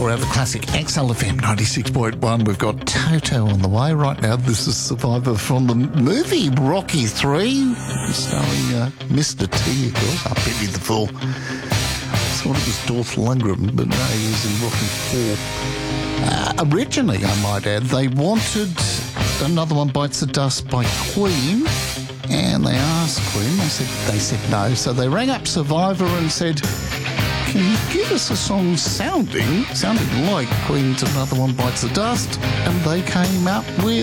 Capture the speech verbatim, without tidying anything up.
Victoria, the classic X L F M ninety-six point one. We've got Toto on the way right now. This is Survivor from the movie Rocky three, starring uh, Mister T, of course. I pity the fool. I thought it was Dolph Lundgren, but no, he was in Rocky four. Uh, originally, I might add, they wanted Another One Bites the Dust by Queen, and they asked Queen, they said, they said no, so they rang up Survivor and said, can you give us a song sounding, sounding like Queen's Another One Bites the Dust? And they came up with